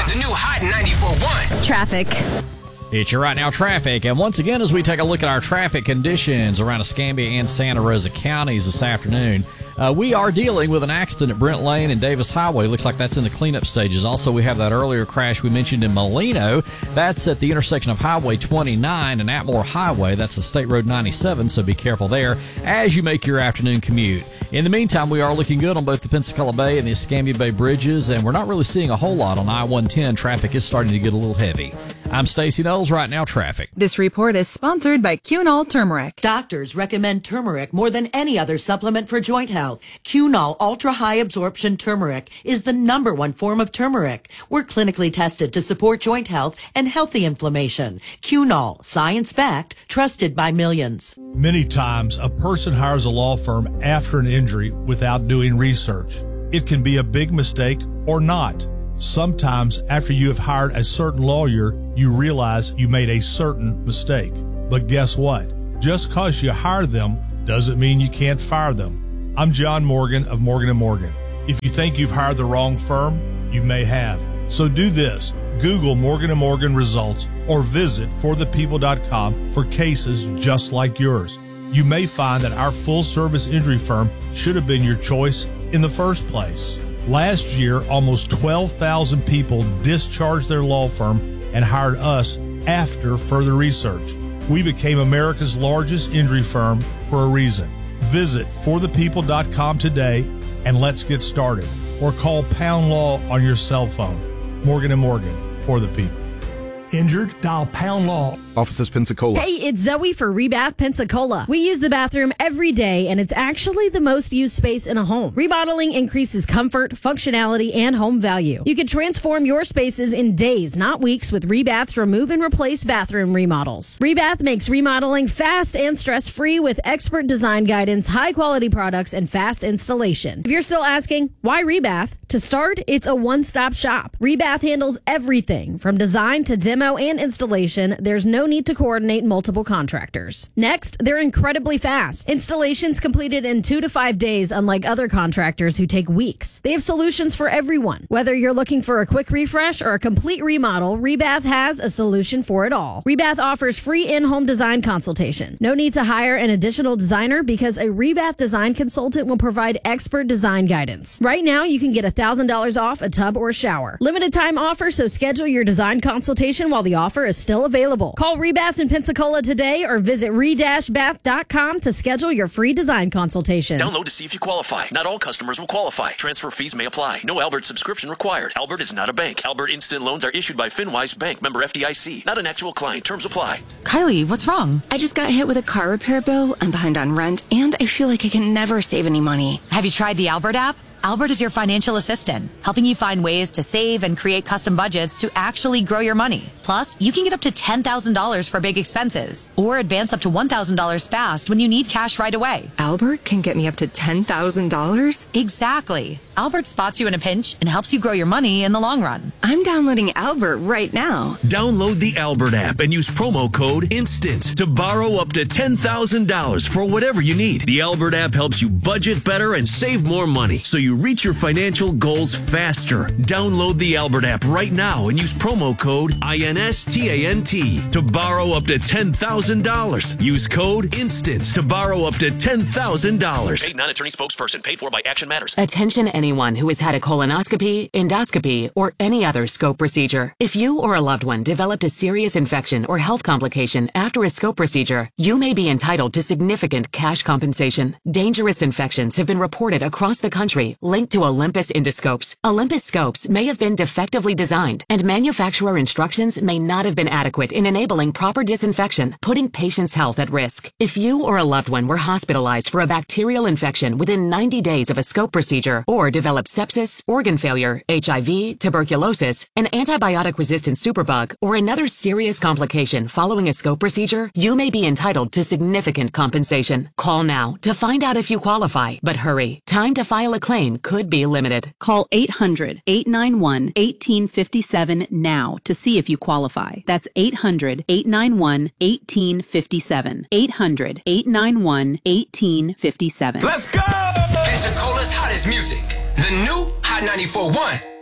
The new Hot 94.1. Traffic. It's your Right Now traffic, and once again, as we take a look at our traffic conditions around Escambia and Santa Rosa counties this afternoon, we are dealing with an accident at Brent Lane and Davis Highway. Looks like that's in the cleanup stages. Also, we have that earlier crash we mentioned in Molino. That's at the intersection of Highway 29 and Atmore Highway. That's the State Road 97, so be careful there as you make your afternoon commute. In the meantime, we are looking good on both the Pensacola Bay and the Escambia Bay bridges, and we're not really seeing a whole lot on I-110. Traffic is starting to get a little heavy. I'm Stacey Knowles, Right Now Traffic. This report is sponsored by Cunol Turmeric. Doctors recommend turmeric more than any other supplement for joint health. Cunol Ultra High Absorption Turmeric is the #1 form of turmeric. We're clinically tested to support joint health and healthy inflammation. Cunol, science-backed, trusted by millions. Many times, a person hires a law firm after an injury without doing research. It can be a big mistake or not. Sometimes, after you have hired a certain lawyer, you realize you made a certain mistake. But guess what? Just because you hire them doesn't mean you can't fire them. I'm John Morgan of Morgan & Morgan. If you think you've hired the wrong firm, you may have. So do this. Google Morgan & Morgan results or visit forthepeople.com for cases just like yours. You may find that our full-service injury firm should have been your choice in the first place. Last year, almost 12,000 people discharged their law firm and hired us after further research. We became America's largest injury firm for a reason. Visit forthepeople.com today and let's get started. Or call Pound Law on your cell phone. Morgan & Morgan, for the people. Injured? Dial Pound Law. Offices Pensacola. Hey, it's Zoe for Rebath Pensacola. We use the bathroom every day, and it's actually the most used space in a home. Remodeling increases comfort, functionality, and home value. You can transform your spaces in days, not weeks, with Rebath's remove and replace bathroom remodels. Rebath makes remodeling fast and stress-free with expert design guidance, high-quality products, and fast installation. If you're still asking, why Rebath? To start, it's a one-stop shop. Rebath handles everything from design to demo and installation. There's no need to coordinate multiple contractors. Next, they're incredibly fast. Installations completed in 2 to 5 days, unlike other contractors who take weeks. They have solutions for everyone. Whether you're looking for a quick refresh or a complete remodel, Rebath has a solution for it all. Rebath offers free in-home design consultation. No need to hire an additional designer because a Rebath design consultant will provide expert design guidance. Right now, you can get $1,000 off a tub or shower. Limited time offer, so schedule your design consultation while the offer is still available. Call Rebath in Pensacola today or visit re-bath.com to schedule your free design consultation. Download to see if you qualify. Not all customers will qualify. Transfer fees may apply. No Albert subscription required. Albert is not a bank. Albert Instant Loans are issued by FinWise Bank, member FDIC. Not an actual client. Terms apply. Kylie, what's wrong? I just got hit with a car repair bill. I'm behind on rent, and I feel like I can never save any money. Have you tried the Albert app? Albert is your financial assistant, helping you find ways to save and create custom budgets to actually grow your money. Plus, you can get up to $10,000 for big expenses or advance up to $1,000 fast when you need cash right away. Albert can get me up to $10,000? Exactly. Albert spots you in a pinch and helps you grow your money in the long run. I'm downloading Albert right now. Download the Albert app and use promo code INSTANT to borrow up to $10,000 for whatever you need. The Albert app helps you budget better and save more money so you reach your financial goals faster. Download the Albert app right now and use promo code INSTANT to borrow up to $10,000. Use code INSTANT to borrow up to $10,000. Paid non-attorney spokesperson. Paid for by Action Matters. Attention anyone who has had a colonoscopy, endoscopy, or any other scope procedure. If you or a loved one developed a serious infection or health complication after a scope procedure, you may be entitled to significant cash compensation. Dangerous infections have been reported across the country linked to Olympus endoscopes. Olympus scopes may have been defectively designed, and manufacturer instructions may not have been adequate in enabling proper disinfection, putting patients' health at risk. If you or a loved one were hospitalized for a bacterial infection within 90 days of a scope procedure, or developed sepsis, organ failure, HIV, tuberculosis, an antibiotic-resistant superbug, or another serious complication following a scope procedure, you may be entitled to significant compensation. Call now to find out if you qualify, but hurry. Time to file a claim could be limited. Call 800-891-1857 now to see if you qualify. That's 800-891-1857. 800-891-1857. Let's go! Pensacola's hottest music. The new Hot 94.1.